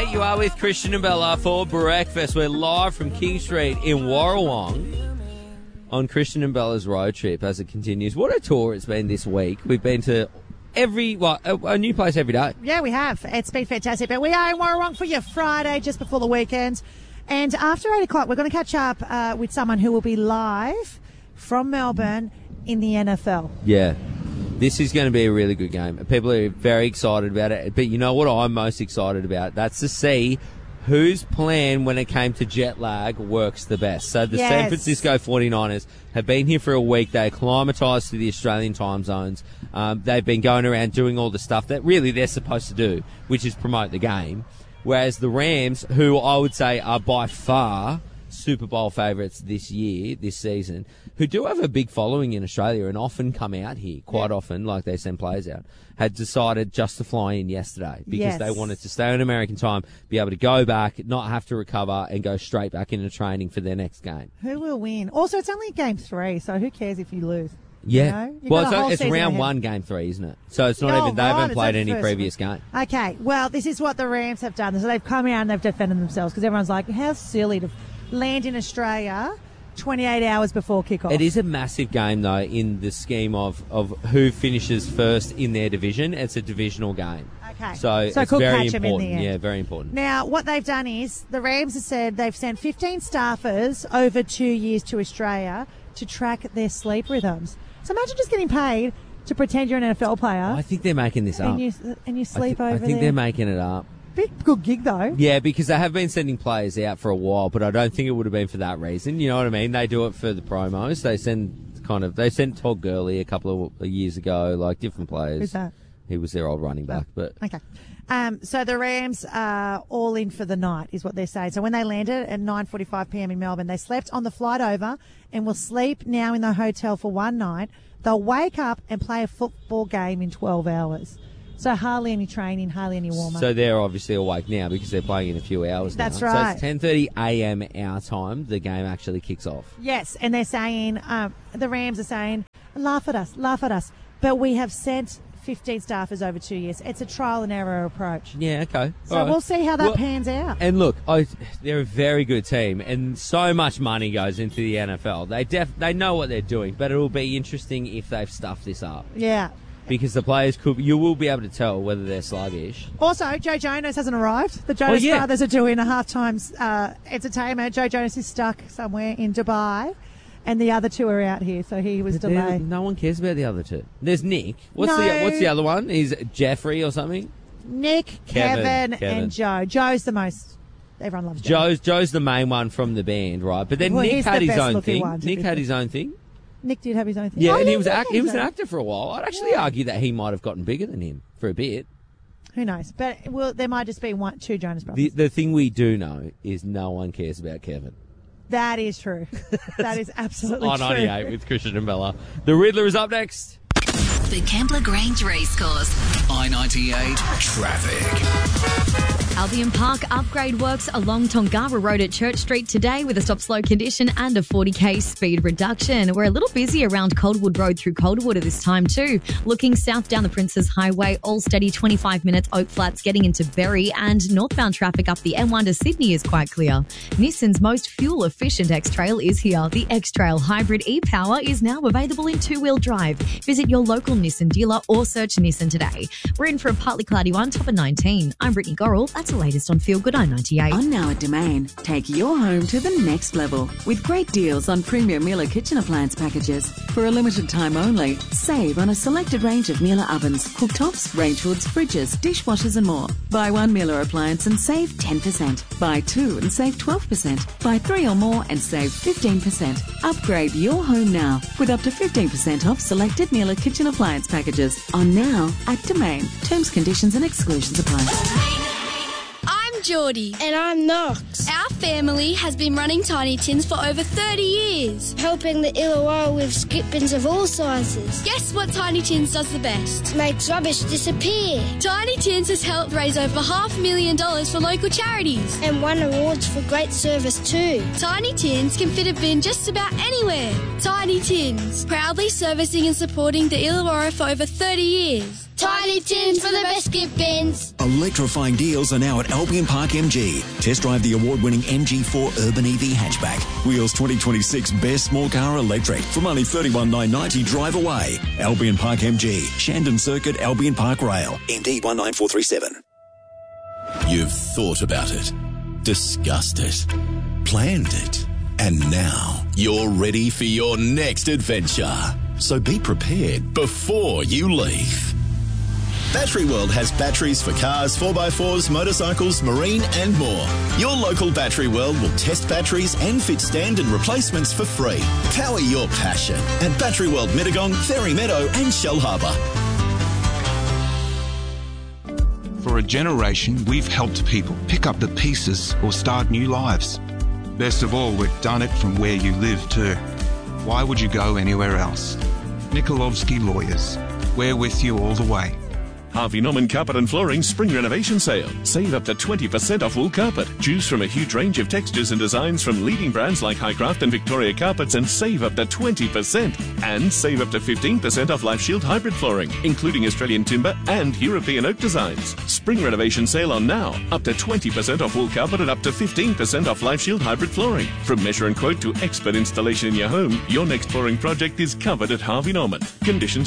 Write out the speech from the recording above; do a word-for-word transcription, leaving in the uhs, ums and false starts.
eight, you are with Christian and Bella for breakfast. We're live from King Street in Warrawong on Christian and Bella's road trip as it continues. What a tour it's been this week. We've been to every, well, a, a new place every day. Yeah, we have. It's been fantastic. But we are in Warrawong for your Friday, just before the weekend. And after eight o'clock, we're going to catch up uh, with someone who will be live from Melbourne in the N F L. Yeah. This is going to be a really good game. People are very excited about it. But you know what I'm most excited about? That's to see whose plan when it came to jet lag works the best. So the Yes. San Francisco forty-niners have been here for a week. They acclimatised to the Australian time zones. Um, they've been going around doing all the stuff that really they're supposed to do, which is promote the game. Whereas the Rams, who I would say are by far Super Bowl favourites this year, this season, who do have a big following in Australia and often come out here, quite Yeah. often, like they send players out, had decided just to fly in yesterday because Yes. they wanted to stay on American time, be able to go back, not have to recover, and go straight back into training for their next game. Who will win? Also, it's only game three, so who cares if you lose? Yeah. You know? You've Well, got a it's, whole it's season round ahead. one, game three, isn't it? So it's not Oh, even, they right, haven't it's played the any first previous one. game. Okay, well, this is what the Rams have done. So they've come out and they've defended themselves because everyone's like, how silly to land in Australia twenty-eight hours before kickoff. It is a massive game, though, in the scheme of, of who finishes first in their division. It's a divisional game. Okay. So, So it's could very catch 'em in important. the end. Yeah, very important. Now, what they've done is the Rams have said they've sent fifteen staffers over two years to Australia to track their sleep rhythms. So imagine just getting paid to pretend you're an N F L player I think they're making this up. and you and you I, sleep thi- over I think there. they're making it up. Big good gig though. Yeah, because they have been sending players out for a while, but I don't think it would have been for that reason. You know what I mean? They do it for the promos. They send kind of they sent Todd Gurley a couple of years ago, like different players. Who's that? He was their old running back, but Okay. Um, so the Rams are all in for the night, is what they're saying. So when they landed at nine forty-five p.m. in Melbourne, they slept on the flight over and will sleep now in the hotel for one night. They'll wake up and play a football game in twelve hours. So hardly any training, hardly any warm-up. so they're obviously awake now because they're playing in a few hours now. That's So right. it's ten thirty a.m. our time. The game actually kicks off. Yes, and they're saying, um, the Rams are saying, laugh at us, laugh at us. But we have sent fifteen staffers over two years. It's a trial and error approach. Yeah, okay. So All right. we'll see how that Well, pans out. And look, I, they're a very good team, and so much money goes into the N F L. They def, they know what they're doing, but it will be interesting if they've stuffed this up Yeah. because the players could. You will be able to tell whether they're sluggish. Also, Joe Jonas hasn't arrived. The Jonas Oh, yeah. Brothers are doing a halftime uh, entertainment. Joe Jonas is stuck somewhere in Dubai, and the other two are out here, so he was But they're- delayed. No one cares about the other two. There's Nick. What's No. the What's the other one? Is it Jeffrey or something? Nick, Kevin, Kevin, Kevin. and Joe. Joe's the most. Everyone loves Joe. Joe's Joe's the main one from the band, right? But then Well, Nick he's had the his best own looking thing. one, to Nick be had fair. his own thing. Nick did have his own thing. Yeah, Oh, and he was yeah, act- he was an so- actor for a while. I'd actually argue that he might have gotten bigger than him for a bit. Who knows? But well, there might just be one, two Jonas Brothers. The the thing we do know is no one cares about Kevin. That is true. That is absolutely On true. ninety-eight with Christian and Bella. The Riddler is up next. The Kembla Grange Racecourse. I ninety-eight traffic. Albion Park upgrade works along Tongara Road at Church Street today with a stop-slow condition and a forty k speed reduction. We're a little busy around Coldwood Road through Coldwood at this time too. Looking south down the Princes Highway, all steady twenty-five minutes Oak Flats getting into Berry, and northbound traffic up the M one to Sydney is quite clear. Nissan's most fuel-efficient X-Trail is here. The X-Trail Hybrid e-Power is now available in two-wheel drive. Visit your local Nissan dealer or search Nissan today. We're in for a partly cloudy one, top of nineteen. I'm Brittany Gorrell. That's the latest on Feel Good I ninety-eight. On now at Domain, take your home to the next level with great deals on premium Miele kitchen appliance packages. For a limited time only, save on a selected range of Miele ovens, cooktops, range hoods, fridges, dishwashers and more. Buy one Miele appliance and save ten percent. Buy two and save twelve percent. Buy three or more and save fifteen percent. Upgrade your home now with up to fifteen percent off selected Miele kitchen appliance packages. On now at Domain. Terms, conditions and exclusions apply. I'm Geordie. And I'm Knox. Our family has been running Tiny Tins for over thirty years. Helping the Illawarra with skip bins of all sizes. Guess what Tiny Tins does the best? Makes rubbish disappear. Tiny Tins has helped raise over half a million dollars for local charities. And won awards for great service too. Tiny Tins can fit a bin just about anywhere. Tiny Tins, proudly servicing and supporting the Illawarra for over thirty years. Tiny Tins for the best gift bins. Electrifying deals are now at Albion Park M G. Test drive the award-winning M G four Urban E V hatchback. Wheels twenty twenty-six best small car electric from only thirty-one thousand nine hundred ninety drive away. Albion Park M G, Shandon Circuit, Albion Park Rail, M D one nine four three seven. You've thought about it, discussed it, planned it, and now you're ready for your next adventure. So be prepared before you leave. Battery World has batteries for cars, four by fours, motorcycles, marine and more. Your local Battery World will test batteries and fit stand and replacements for free. Power your passion at Battery World Mittagong, Ferry Meadow and Shell Harbour. For a generation, we've helped people pick up the pieces or start new lives. Best of all, we've done it from where you live too. Why would you go anywhere else? Nikolovsky Lawyers. We're with you all the way. Harvey Norman Carpet and Flooring Spring Renovation Sale. Save up to twenty percent off wool carpet. Choose from a huge range of textures and designs from leading brands like Highcraft and Victoria Carpets and save up to twenty percent. And save up to fifteen percent off Life Shield hybrid flooring, including Australian timber and European oak designs. Spring Renovation Sale on now. Up to twenty percent off wool carpet and up to fifteen percent off Life Shield hybrid flooring. From measure and quote to expert installation in your home, your next flooring project is covered at Harvey Norman. Conditions